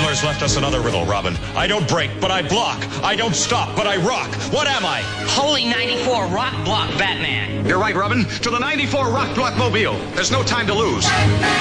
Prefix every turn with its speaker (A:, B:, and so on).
A: Riddler's left us another riddle, Robin. I don't break, but I block. I don't stop, but I rock. What am I?
B: Holy 94 Rock Block Batman.
A: You're right, Robin. To the 94 Rock Block Mobile. There's no time to lose.